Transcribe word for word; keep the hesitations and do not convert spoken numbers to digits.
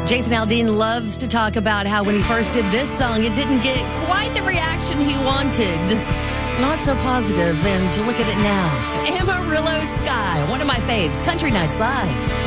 Jason Aldean loves to talk about how when he first did this song, it didn't get quite the reaction he wanted. Not so positive, and to look at it now. Amarillo Sky, one of my faves, Country Nights Live.